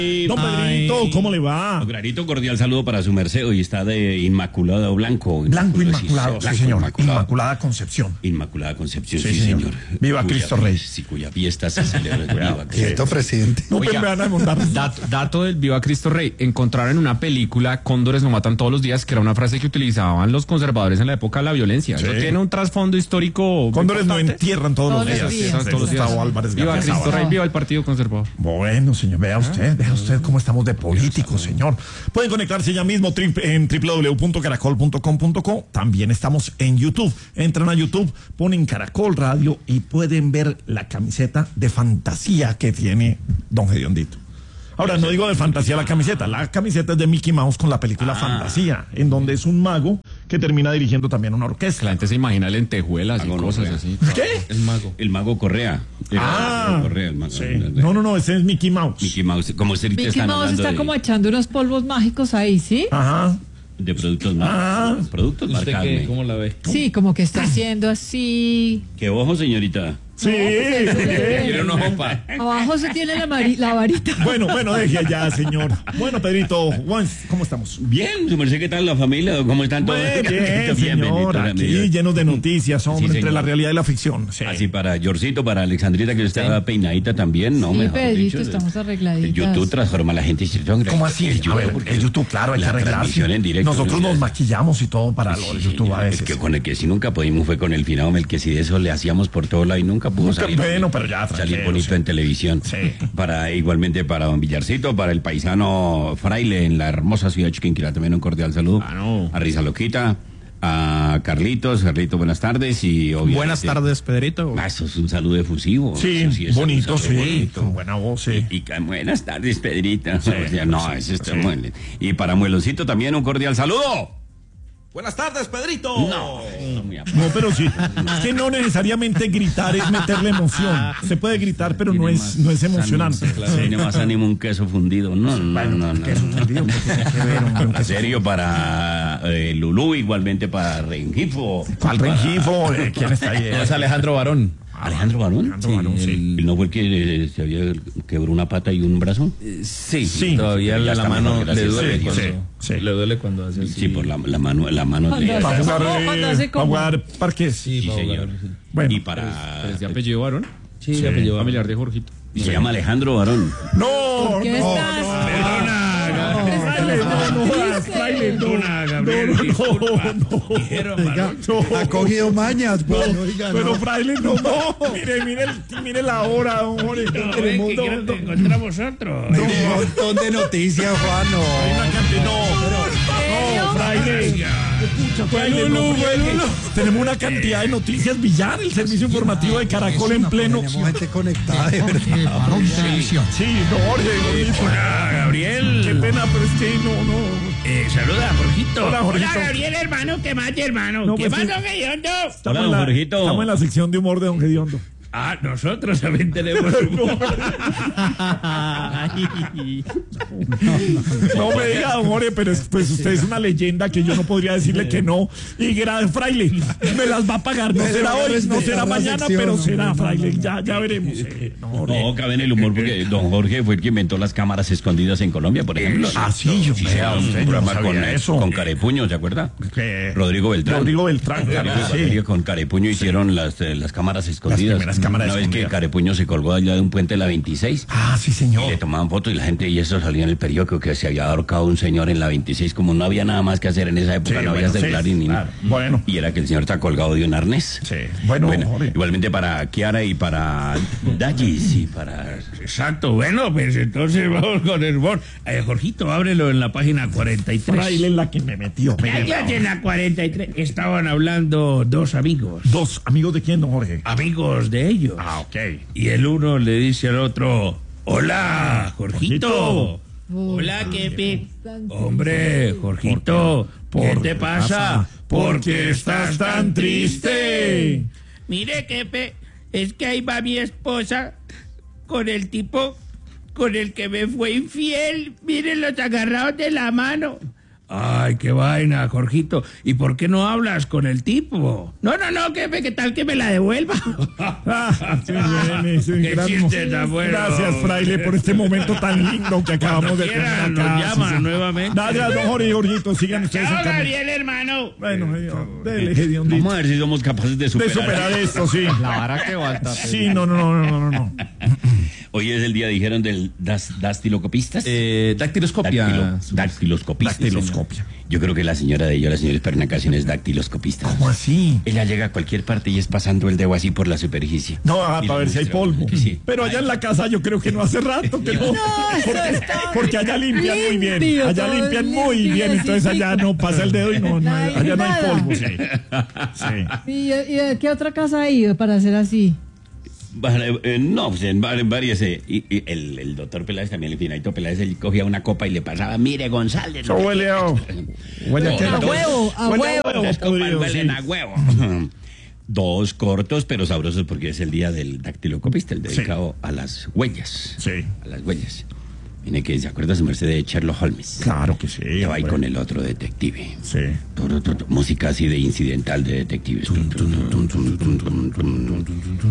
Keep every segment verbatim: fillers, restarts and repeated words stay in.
Don Pedrito, ¿cómo le va? Don Granito, cordial saludo para su merced. Hoy está de Inmaculado Blanco. Blanco Inmaculado, sí, Blanco, señor. Inmaculado. Inmaculada Concepción. Inmaculada Concepción, Sí, sí, señor. señor. Viva Cuya- Cristo Rey. Sí, cuya fiesta se celebra. Viva Cristo. Quieto, presidente. No pues, me van a montar. Dato, dato del Viva Cristo Rey. Encontraron en una película Cóndores no matan todos los días, que era una frase que utilizaban los conservadores en la época de la violencia. Sí. Eso tiene un trasfondo histórico. muy Cóndores no importante. entierran todos, Todos los los días. días. Todos los días. Gustavo Álvarez Viva García Cristo Zavala. Rey, viva el Partido Conservador. Bueno, señor, vea usted, vea usted cómo estamos de políticos, señor. Pueden conectarse ya mismo tri- en doble u doble u doble u punto caracol punto com punto co. También estamos en YouTube. Entran a YouTube, ponen Caracol Radio y pueden ver la camiseta de fantasía que tiene Don Gediondito. Ahora, no digo de fantasía la camiseta, la camiseta es de Mickey Mouse con la película Ah. Fantasía, en donde es un mago que termina dirigiendo también una Que la orquesta. gente se imagina lentejuelas y Mago no cosas crea. así. ¿Qué? El mago. El mago Correa. El Ah, mago Correa, el mago. sí. No, no, no, ese es Mickey Mouse. Mickey Mouse. Como usted ahorita Mickey están Mouse hablando está de, como echando unos polvos mágicos ahí, ¿sí? Ajá. de productos Ah. marcados. Productos marcados. ¿Cómo la ve? Sí, como que está haciendo así. ¿Qué ojo, señorita? Sí. Quiere una jopa. Abajo se tiene la, mari- la varita. Bueno, bueno, deje allá, señor. Bueno, Pedrito, Juan, ¿cómo estamos? Bien, su merced, ¿qué tal la familia? ¿Cómo están todos? Muy bien, Bien, señor, bendito la aquí medida. llenos de noticias, hombre, Sí, entre señor. la realidad y la ficción. Sí. Así para Yorcito, para Alexandrita, que estaba peinadita también, ¿no? Sí, Mejor Pedrito, dicho, estamos arregladitas. El YouTube transforma a la gente. ¿Cómo así? El A YouTube, ver, porque el YouTube, claro, hay que la arreglarse. transmisión en directo. Nosotros ¿no? nos maquillamos y todo para lo de Sí, YouTube a señor, veces. Es que con el que sí nunca pudimos fue con el finado Melquisede, eso le hacíamos por todo lado y nunca pudo Nunca, salir. bueno, pero ya, salir tranquilo, bonito sí. en televisión. Sí. Para, igualmente para don Villarcito, para el paisano Fraile en la hermosa ciudad de Chiquinquirá, también un cordial saludo. Ah, no. A Risa Loquita, a Carlitos, Carlitos, buenas tardes y obviamente... Buenas tardes, Pedrito. Ah, eso es un saludo efusivo. Sí, Eso es bonito, un sí, saludo bonito. con buena voz, sí. Y, y ca- buenas tardes, Pedrita. Sí, O sea, no, sí, eso está sí. muy bien. Y para Muelocito también un cordial saludo. Buenas tardes, Pedrito. No, no, muy No, pero sí. Es que no necesariamente gritar es meterle emoción. Se puede gritar, pero no es, no es emocionante. Tiene más ánimo un queso fundido. No, no, Bueno, no, no. ¿qué es un fundido? ¿Qué tiene que ver, hombre, un En queso? serio, para eh, Lulú, igualmente para Rengifo. ¿Cuál Rengifo? Eh, ¿Quién está ahí? Es Alejandro Barón. Alejandro Barón. Alejandro Barón, sí. ¿Él no fue el que eh, se había quebró una pata y un brazo? Sí, Sí. todavía Ya la, está la mano mejor, le gracias duele a Dios. cuando, Sí, sí. le duele cuando hace así. Sí, por la, la mano, la mano Cuando de... hace- Para jugar, ¿Cómo? eh, Cuando hace para como- jugar parques. Sí, Sí, para señor. jugar, sí. Bueno. Y para... ¿Es de apellido varón? Sí, Sí. apellido Barón. Familiar de Jorgito. Y se llama Alejandro Barón. No, ¿Qué no, estás? Fraile, no, no, jodas, Fraile, no, no, no, no, no. Ha cogido mañas, pues. No, oiga, pero no. Fraile, no, no. Mire, mire, el- mire la hora, hombre. Tenemos dos- dos- encontramos otro. Hay un montón de noticias, Juan. hay No. una cantidad- no, no, Fraile. Escucha, Fraile, no, Fraile. Tenemos una cantidad de noticias. Villar, el servicio informativo de Caracol en pleno. Tenemos gente conectada, de verdad. Sí, no, Jorge, Jorgito. Hola, Gabriel. Qué pena, pero es que no, no. Eh, saluda a Jorgito. Hola, Jorgito. Gabriel, hermano. ¿Qué más, hermano? No, ¿Qué pues, más, sí. don Gediondo? Estamos Hola, en la- Jorgito. Estamos en la sección de humor de Don Gediondo. Ah, nosotros también tenemos humor. No me diga, don Jorge, pero es- pues usted es una leyenda que yo no podría decirle que no. Y gran Fraile, me las va a pagar. No Me será va a hoy, no respetar será la mañana, sección, pero hombre, será, no, Fraile. no, no. Ya, ya veremos. eh, no, Jorge. No, cabe en el humor porque don Jorge fue el que inventó las cámaras escondidas en Colombia, por ejemplo. Ah, sí, yo Sí, vea, señor, usted, un yo no programa sabía con, eso. con Carepuño, ¿se acuerda? Que- Rodrigo Beltrán. Rodrigo Beltrán, claro Rodrigo que sí. Valerio con Carepuño hicieron las, eh, las cámaras escondidas. primeras cámaras Una vez que escondidas. Carepuño se colgó allá de un puente de la veintiséis. Ah, sí, Y señor. le tomaban fotos y la gente, y eso salía en el periódico, que se había ahorcado un señor en la veintiséis, como no había nada más que hacer en esa época, Sí, no bueno, había celular sí, ni claro. nada. Bueno. Y era que el señor está colgado de un arnés. Sí, bueno, Jorge. igualmente para Kiara y para Dallis y para... Exacto, bueno, pues entonces vamos con el humor. Eh, Jorgito, ábrelo en la página cuarenta y tres. Fraile es la que me metió. Mire, Allá en la cuarenta y tres estaban hablando dos amigos. Dos amigos de quién, don Jorge. Amigos de ellos. Ah, ok. Y el uno le dice al otro, hola, Jorgito. Jorgito. Hola, Kepe. Hombre, Jorgito, ¿qué ¿por te qué pasa? pasa? ¿Por ¿Por qué estás tan triste? Mire, Kepe, es que ahí va mi esposa con el tipo con el que me fue infiel. Miren los agarrados de la mano. Ay, qué vaina, Jorgito. ¿Y por qué no hablas con el tipo? No, no, no, que ¿qué tal que me la devuelva? Sí, bien, sí, Qué gran- chiste tan bueno. Gracias, Fraile, por este momento tan lindo que acabamos de tener quieran, acá. nos Sí, llaman sí. nuevamente. Gracias, don Jorge y Jorgito. Sigan ustedes en Chao, camino. Gabriel, hermano. Bueno, Dios, dele, Gediondito. Vamos a ver si somos capaces de De superar. superar esto, sí. La vara que falta. Sí, no, no, no, no, no, no. Hoy es el día, dijeron, del das, dastilocopistas. Eh, dactiloscopia. Dactilo- dactiloscopistas. Dactiloscopia. Yo creo que la señora de ellos, la señora Espernacación, es dactiloscopista. ¿Cómo así? Ella llega a cualquier parte y es pasando el dedo así por la superficie. No, ah, Y para le ver si hay muestra polvo. que sí. Pero allá en la casa yo creo que no hace rato que no. No, eso porque, está porque allá limpian muy bien. limpio, Allá todo limpian limpio, muy bien. así Entonces allá rico. no pasa el dedo y no, no hay- No hay allá no hay nada. polvo. Sí. Sí. ¿Y, y de qué otra casa ha ido para hacer así? Vale, eh, no, pues en, va- en varias. eh, y, y el, el doctor Peláez también, el finadito Peláez, él cogía una copa y le pasaba, mire, González. Eso huele a. Huele a, No, qué? a huevo, a Huele huevo. Las copas podrido, huelen sí. a huevo. Dos cortos, pero sabrosos porque es el día del dactilocopista, el dedicado a las huellas. Sí. A las huellas. Mire que se acuerda su merced de Sherlock Holmes. Claro que sí. Que va ahí hombre. con el otro detective. Sí. Tu, tu, tu, tu, música así de incidental de detectives. Tu, tu, tu, tu, tu, tu, tu, tu.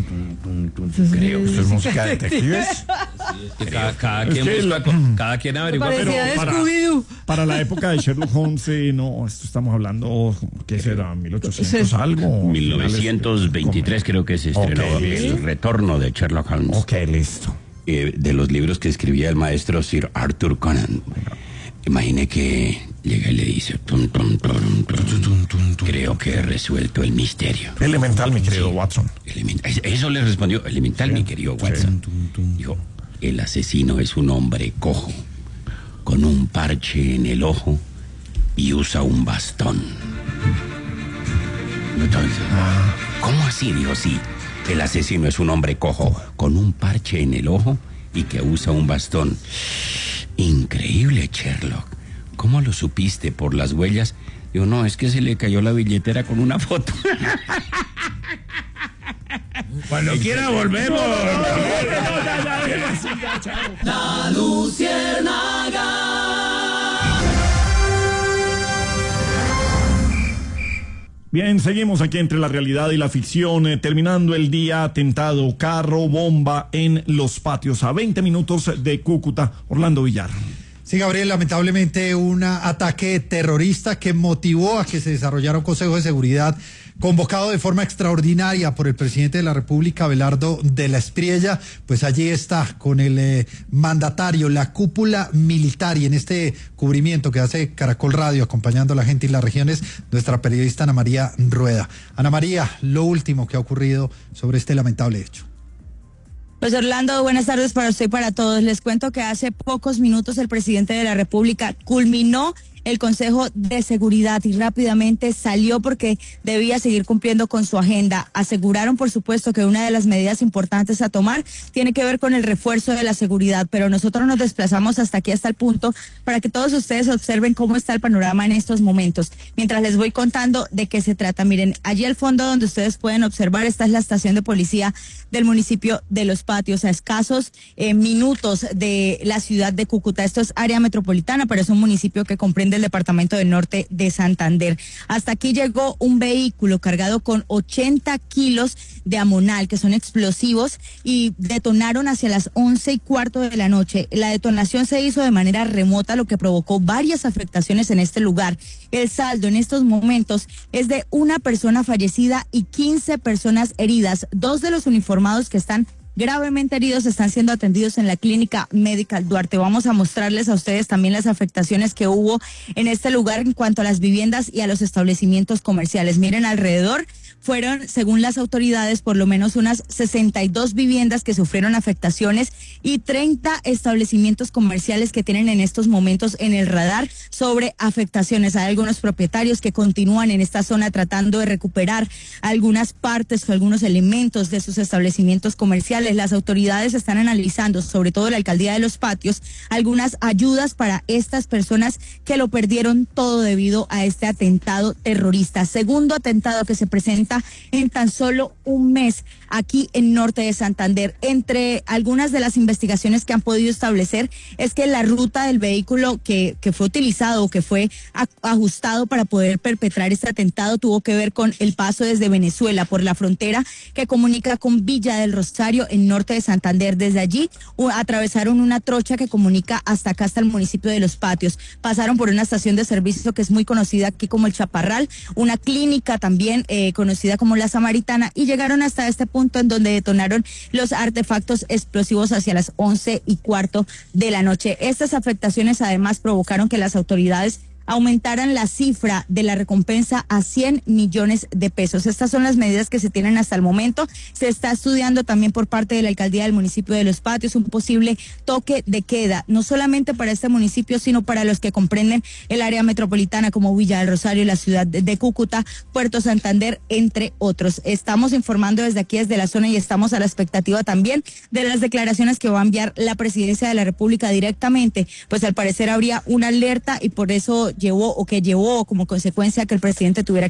Creo. ¿Esto es música de detectives? Cada, cada Es quien que busca la- con- cada quien averigua. Parecía de para- Scooby-Doo. Para la época de Sherlock Holmes, eh, no, esto estamos hablando, ¿qué será? ¿mil ochocientos Sí. algo? mil novecientos veintitrés creo que se estrenó Ok. el retorno de Sherlock Holmes. Ok, listo. Eh, de los libros que escribía el maestro Sir Arthur Conan. Imagine que llega y le dice, tum, tum, tum, tum, tum, creo que he resuelto el misterio. Elemental, mi querido Watson. Element- Eso le respondió, elemental, mi querido Watson. Dijo, el asesino es un hombre cojo, con un parche en el ojo y usa un bastón. Entonces, ¿cómo así? Dijo, sí, el asesino es un hombre cojo, con un parche en el ojo y que usa un bastón. Increíble, Sherlock. ¿Cómo lo supiste? ¿Por las huellas? Digo, no, es que se le cayó la billetera con una foto. Cuando quiera volvemos. Bien, seguimos aquí entre la realidad y la ficción, eh, terminando el día atentado, carro, bomba en los patios, a veinte minutos de Cúcuta. Orlando Villar. Sí, Gabriel, lamentablemente un ataque terrorista que motivó a que se desarrollara un Consejo de Seguridad convocado de forma extraordinaria por el presidente de la República, Abelardo de la Espriella. Pues allí está con el eh, mandatario, la cúpula militar, y en este cubrimiento que hace Caracol Radio acompañando a la gente y las regiones, nuestra periodista Ana María Rueda. Ana María, lo último que ha ocurrido sobre este lamentable hecho. Pues Orlando, buenas tardes para usted y para todos. Les cuento que hace pocos minutos el presidente de la República culminó el Consejo de Seguridad y rápidamente salió porque debía seguir cumpliendo con su agenda. Aseguraron, por supuesto, que una de las medidas importantes a tomar tiene que ver con el refuerzo de la seguridad, pero nosotros nos desplazamos hasta aquí, hasta el punto, para que todos ustedes observen cómo está el panorama en estos momentos. Mientras les voy contando de qué se trata, miren, allí al fondo donde ustedes pueden observar, esta es la estación de policía del municipio de Los Patios, a escasos eh, minutos de la ciudad de Cúcuta. Esto es área metropolitana, pero es un municipio que comprende del departamento del norte de Santander. Hasta aquí llegó un vehículo cargado con ochenta kilos de amonal, que son explosivos, y detonaron hacia las once y cuarto de la noche. La detonación se hizo de manera remota, lo que provocó varias afectaciones en este lugar. El saldo en estos momentos es de una persona fallecida y quince personas heridas. Dos de los uniformados que están gravemente heridos están siendo atendidos en la clínica Medical Duarte. Vamos a mostrarles a ustedes también las afectaciones que hubo en este lugar en cuanto a las viviendas y a los establecimientos comerciales. Miren alrededor, fueron, según las autoridades, por lo menos unas sesenta y dos viviendas que sufrieron afectaciones y treinta establecimientos comerciales que tienen en estos momentos en el radar sobre afectaciones. Hay algunos propietarios que continúan en esta zona tratando de recuperar algunas partes o algunos elementos de sus establecimientos comerciales. cuales las autoridades están analizando, sobre todo la alcaldía de Los Patios, algunas ayudas para estas personas que lo perdieron todo debido a este atentado terrorista. Segundo atentado que se presenta en tan solo un mes aquí en Norte de Santander. Entre algunas de las investigaciones que han podido establecer es que la ruta del vehículo que, que fue utilizado o que fue a, ajustado para poder perpetrar este atentado tuvo que ver con el paso desde Venezuela por la frontera que comunica con Villa del Rosario en Norte de Santander. Desde allí u, atravesaron una trocha que comunica hasta acá, hasta el municipio de Los Patios. Pasaron por una estación de servicio que es muy conocida aquí como el Chaparral, una clínica también eh, conocida como la Samaritana, y llegaron hasta este punto en donde detonaron los artefactos explosivos hacia las once y cuarto de la noche. Estas afectaciones además provocaron que las autoridades aumentaran la cifra de la recompensa a cien millones de pesos. Estas son las medidas que se tienen hasta el momento. Se está estudiando también por parte de la alcaldía del municipio de Los Patios un posible toque de queda, no solamente para este municipio, sino para los que comprenden el área metropolitana como Villa del Rosario, la ciudad de Cúcuta, Puerto Santander, entre otros. Estamos informando desde aquí, desde la zona, y estamos a la expectativa también de las declaraciones que va a enviar la presidencia de la República directamente, pues al parecer habría una alerta y por eso llevó o que llevó como consecuencia que el presidente tuviera